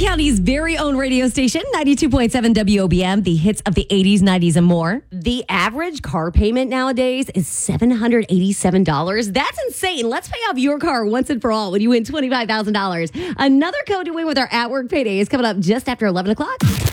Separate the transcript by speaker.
Speaker 1: County's very own radio station, 92.7 WOBM, the hits of the 80s, 90s, and more. The average car payment nowadays is $787. That's insane. Let's pay off your car once and for all when you win $25,000. Another code to win with our at-work payday is coming up just after 11 o'clock.